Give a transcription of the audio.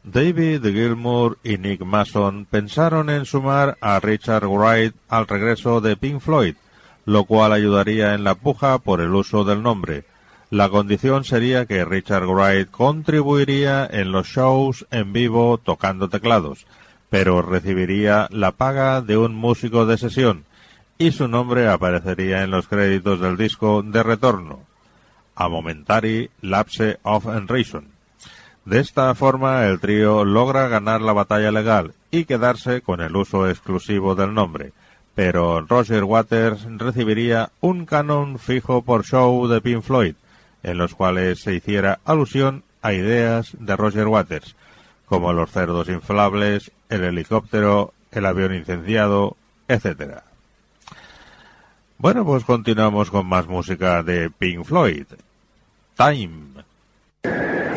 David Gilmour y Nick Mason pensaron en sumar a Richard Wright al regreso de Pink Floyd, lo cual ayudaría en la puja por el uso del nombre. La condición sería que Richard Wright contribuiría en los shows en vivo tocando teclados, pero recibiría la paga de un músico de sesión, y su nombre aparecería en los créditos del disco de retorno, A Momentary Lapse of Reason. De esta forma, el trío logra ganar la batalla legal y quedarse con el uso exclusivo del nombre, pero Roger Waters recibiría un canon fijo por show de Pink Floyd, en los cuales se hiciera alusión a ideas de Roger Waters, como los cerdos inflables, el helicóptero, el avión incendiado, etc. Bueno, pues continuamos con más música de Pink Floyd. Time.